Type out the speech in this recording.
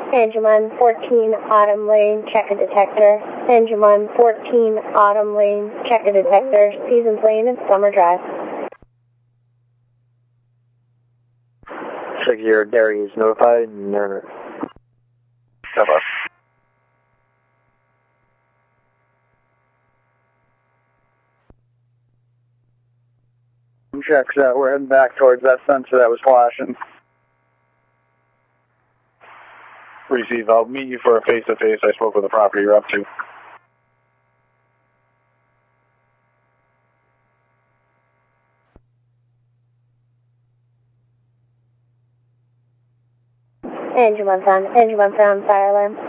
Engine 114, Autumn Lane, check a detector. Engine 114, Autumn Lane, check a detector. Seasons Lane and Summer Drive. Check your dairy is notified. No. Cover. Checks out. We're heading back towards that sensor that was flashing. Receive. I'll meet you for a face-to-face. I spoke with the property you're up to. Engine 1 found fire alarm.